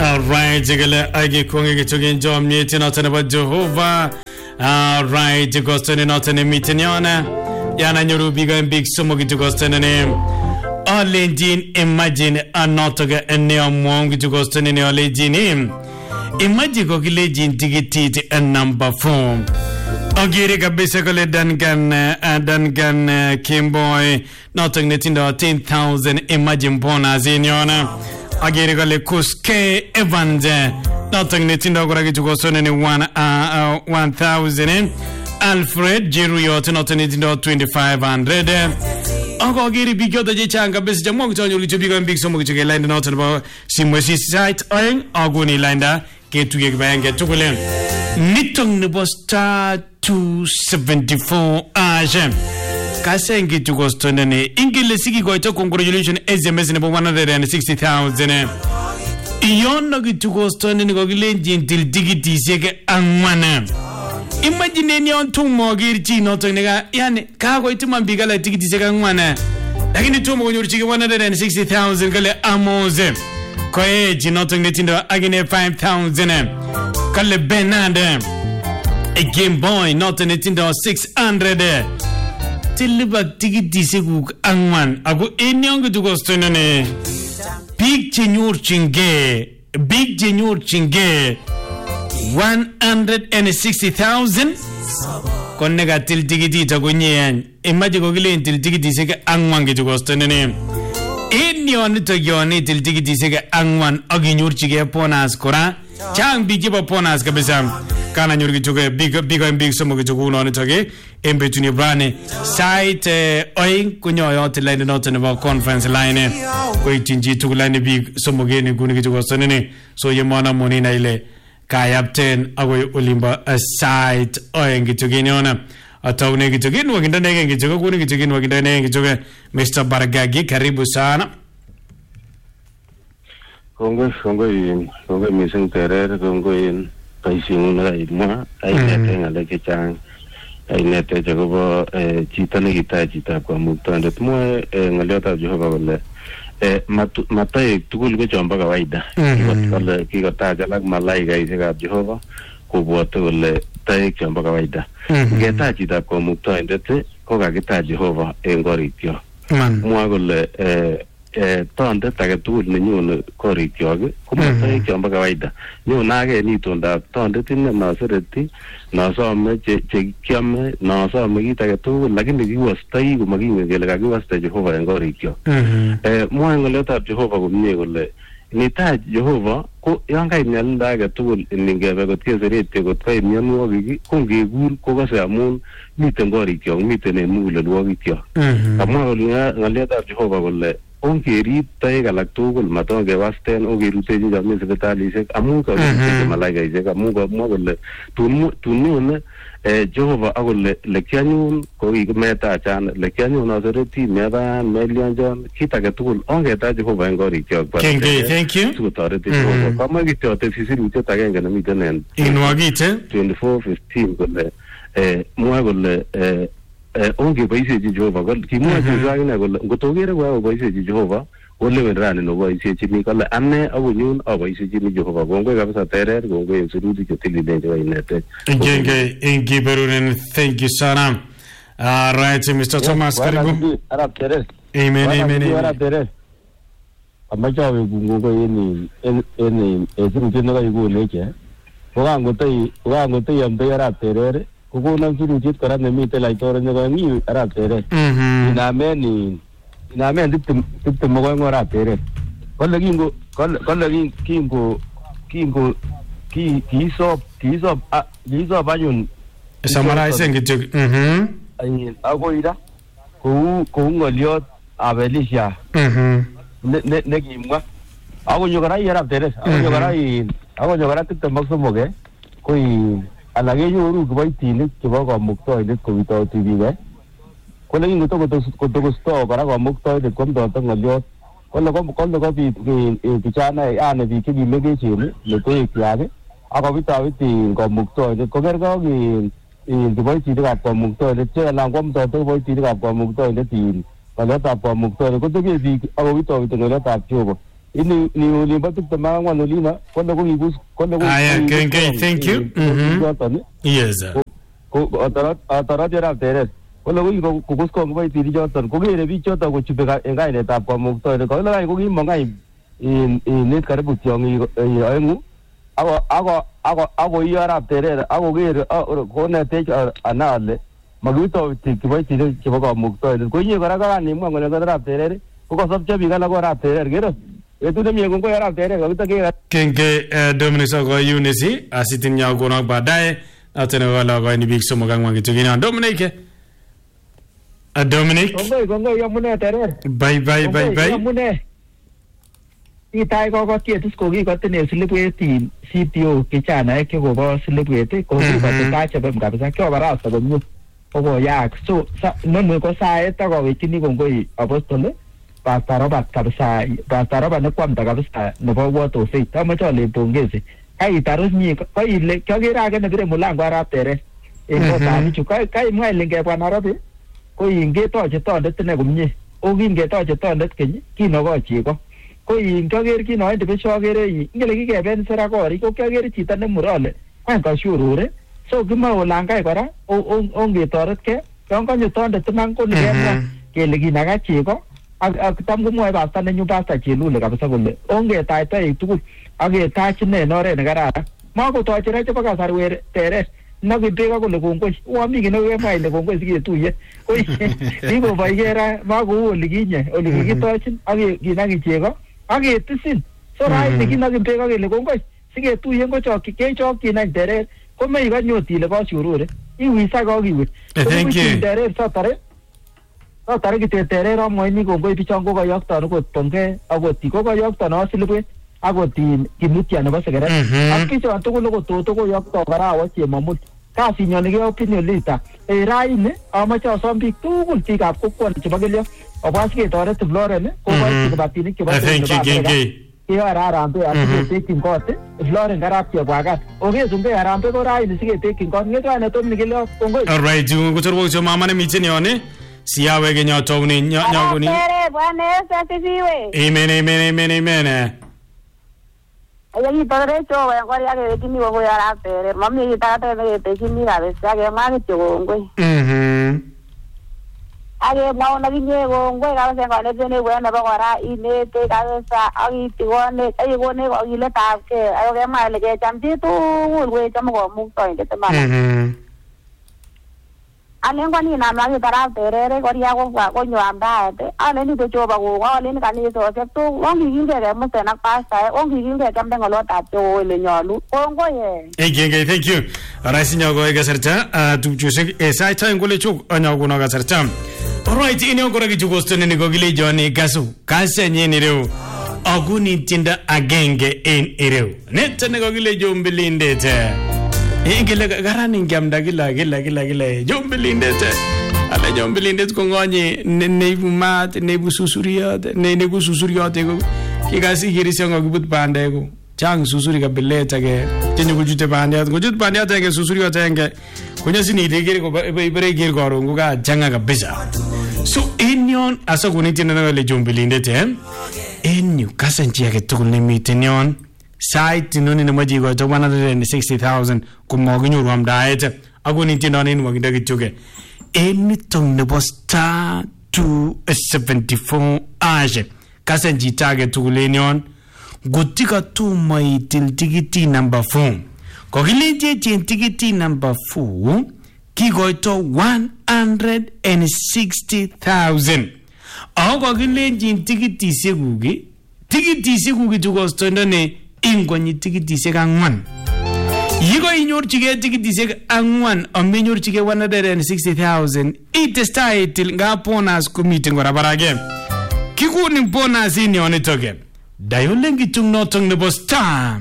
Alright, jigale agi kongi kichugin jom nyeti notene ba Jehovah. Alright, gostene notene miteniana. Yana nyoru biga big sumo gostene ne. Olendin imagine anotoga ene omwong gostene ne olendin. Imagine ko kilejin tigititi a number 4. Ogiri kabisa kole Duncan Kimboy notong netindo 10,000 imagine bonus inyona. Agere kole Kuske Evans notong netindo kora kichukosone ni 1,000. Alfred Jeruyot notong netindo 2,500. Ako agere bigyoto je changa besi jamwa kuchonyo kichubiga mbig somo kichuke linda notong ba simwesi site oing aguni linda ketuge kibayenge tukule nitong nebo star 274 ajem kasengi tukostone ne ingile siki goito congratulations SMS nebo 160,000 iyono kitukostone ne kogilenjin til digitisieke angwana. Imagine ni on tumo girchi noto nega yani ka goito mambika la digitisieke angwana lakini tumo konyorchike 160,000 kale amoze koe jinoto netindo agine 5,000 kale Bernard a Game Boy noto netindo 600 tiliba tigitise ku angwan ago enyongo tukostone ne big jenyor chinge 160,000 konnega til tigiti to kunyen imaje ko gilen til tigiti se angwan ge tukostone ne enyon to yoni til tigiti se angwan aginyor chige ponas kora chang big bo ponas kabisa kana nyurgi chuge big somo ge chuguno ne toge embetuni brane site oing kunyo te line not ne conference line ko tinji tugulane big somo ge ne guni ge chugostone ne so yemona monina ile kayapten ago olimba site oing ge chuge nyona atawne ge chuge no ginda ne ge chuge guni ge chuge no ginda ne ge chuge Mr. Baragagi karibu sana. Kongo mising terer kongo in kaising na idma ai nete ngale ke chang ai nete jago chita ne kita kwa mutande tmo ngale ta Jehova wala matai tukul ke chomba kawaida kale kigota jalak malai ga ise ga Jehova ko bote wala tai chomba kawaida ngeta chita kwa mutande te ko ga kita Jehova engorityo mwa gole tonde tage tukul ne nyone korikyoge kumata kyamba kawaida nyonage ni tonda tonde tinne nasereti nasome che kyame nasome kitage tukul lakini kiwastai kumakinge kele kakiwasta Jehova engorikyo mwa ngaletab Jehova kumye kole nita Jehova ko yangai nyalndage tukul ningebe kot keserete kot kai myanwogik kongegur ko kase amun miten korikyo miten en mugulelwogikyo kamwa kole ngaletab Jehova kole ongerip taek alak tugul matonge wasten ongeruteji jamin sipitalishek amun ka malaikaishek amun kamwa kole tunune Jehova akole lekyanyun ko kikimeta achan lekyanyun asereti meban melionjon kit age tugul ongeta Jehova en korikyok. Thank you. Sikotoreti Jehova kama kityote sisirutiet agenge nemiten en inwagite 24:15 kole mwa kole onge boiseji Jehova kimwa chizagine kole ngotogere kwa boiseji Jehova ole wenrani no boiseji ni kale ane agunyun aboiseji ni Jehova gongwe kabisa terer gongwe insuruti ketili nje inete inge berunen. Thank you sana. Right, Mr. Thomas karibu Arab terer amen Arab terer amachawe gungo yeni insuruti no kayigo leche wangotai ambe Arab terer kukunan surutiet kora nemite laitore ne ngi Arab terer inamen dipte mogo Arab terer kole kingo kiso ayun summarize ngituk ayin agoida ko ngoliot abelisha ne kimwa agonyo kora Arab terer agonyo kora dipte mogo ko alage yoru kiboitinik chebo kamuktoindet kowitoti biik kole kingotokosto kora kamuktoindet kwamdoto ngoliot kole kobit pichana ane biik chekimekechen metoekwak akobitawiti kamuktoindet kokerkong kiboitinikab kamuktoindet che alan kwamdoto kiboitinikab kamuktoindet ngoliotab kamuktoindet koteke biik akobitawiti ngoliotab Jehova ini ni ulimba tukitama ngwanolina kwenda kuigus kwenda thank you. Yes. Ko atara jara tere wala ko kugus ko ngai tiri jotan ko gere bi chota ko chupeka engai ne tap ko mukto ne ko la ko gi mangai in net karibu tiong ayengu ako yara tere ako gere ko ne te anale maguto tikibai tiri chibo ko mukto ko yi kora ka ni mo ngone ka tere ko sab chabi kana ko ra tere gere etu de mi ko yara tere ko ta ke kenge Dominic ko Unity asitin ya ko no baadaye atene wala ko ni big somo gangwa kitugina Dominic Dominic gongo yamune tere bye yamune itai ko tietus ko gi ko tene silipweti CPO kichana ke ko bo silipweti ko ko ta cha bam kabisa ko bara sa bam ko ya so no ko sa eta ko witini gongo apostole Pastor Robert kabisa ne kwamta kabisa no bo woto fe ta ma chole pongezi kai tarus ni ko ile ko gira ga ne dire mulango ara tere e ko ta ni chu kai mai linge kwa narabi ko inge to che to det ne gumni o ginge to che to det ke ki no go chi ko in ko ger ki no inde be sho gere yi ngele ki ke ben sera ko ri ko ke ger chi ta ne murale an ka shurure so gima o langa kora o nge toret ke ko ko ni to det man ko ni ke le gi na ga chi ko ak tam ko mo ba ta ne nyu ba ta chi lu le ka sa ko le o nge tai tai tu age ta chi ne no re ne gara ma ko to che re che pa ka sar we tere na ke pega ko le ko o mi ke no we mai le ko si tu ye ko digo vai era ma ko o ligiñe o ligi to chin age gi na gi chego age tisin so rai le gi na ke pega ke le ko si ke tu ye ko cho ke cho ki na tere ko me iba nyoti le ko shurure I wi sa go gi wi thank you tere sa tare ki tere ro mo ni ko pichang ko yok ta ko tonge ago ti ko yok ta no silwe ago ti mutia no ba segera aki cho to ko to yok to gara wa che mamut ka si nyone ge opinion lita e rai ne ama cho som bi tu kun ti ka ko kon che bagelio o ba ske tore te flore ne ko ba ti ba ti ni ke ba thank you ke ara rampe ati te kin kote flore ngara ke baga o ge zumbe rampe ko rai ni ske te kin kon ne to na to ni ge lo kongo all right ju ko chorbo cho mama ne micheni one siawe ge nya to ni nya ko ni bwana asifiwe amen Ayi padre cho wa ngori age kini wo ya ra tere mami ta ta te kini ra se age ma ke cho ngoi age ma ona kini go ngoi ga se ga le ne we na ba ra ine te ga sa agi ti go ne ai go ne go ile ta ke ai ge ma le ke cham ti tu we cham go mu to inde te ma alen ko ni na ma ke ta ra tere re go ya go nyo amba te alen ni to cho ba go alen ka ni so se tu wong gi ge mo te na pa sa wong gi ge cham de ngolo ta cho le nyolu kongo ye ege thank you ara sinyo go ga sarcha tu chu se sai ta ngole chu anya go no ga sarcha all right ine ko ra gi chu go sto ne go gile joni gasu kase ni ni reu aguni tinda agenge en ereu ne tene go gile jombelinde te ingile garani ngamda gila jombelinde te ala jombelinde ko ngoni ne mat ne bu susuriya ne gu susuriya te go ki gasi giri songo gut bande go chang susuri ga beleta ge tenyu gujute bande te ge susuriya te ge kunya sini de giri ko bare giri go ro ga janga ga bisa so enyon asa guni tinana le jombelinde te enyu kasanchi ge tukul mi tenyon site noni na maji go to 160,000 kuma ginyu ram diet aguni tinani no ginda gichuge anything ne bosta 274 age kasanji target to lenyon gutika tu mai til tigiti number 4 ko gilinje tin tigiti number 4 ki go to 160,000 ago gilinje tigiti segugi to sto ne ingoni tigiti se gangwan yigo inyor chige tigiti se angwan amenyor chige 160,000 itestai til nga bonus committee ngora barage kikuni bonus ini onitoke dayolengi tungno tungne bosta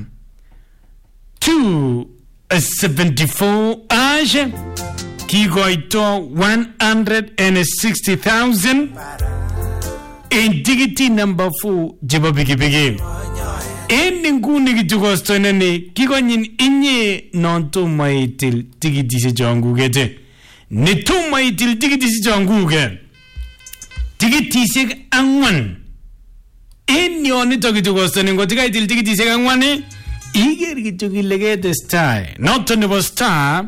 274 age kigoito 160,000 in tigiti number 4 jeba bigi en nguni gitugosto nene kigonyin inye non to maitil tigiti se jangu gete ne to maitil tigiti se jangu ge tigiti se angwan in yonito kityo kostoni ngot kaitil tikitisiek 4 iger kityo kile ketestai noto nebo star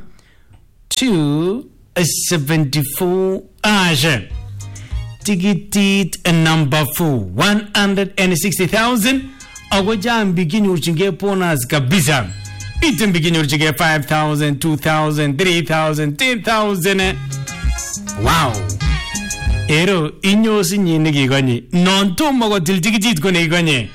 274 ashe tikitit number 4 160,000 ako jambi kinyorchingei bonus kabisa iten bikinyorchingei 5,000 2,000 3,000 10,000 wow ero inyosi nyini kikonye non tomo kotil tikitit ko nekikonye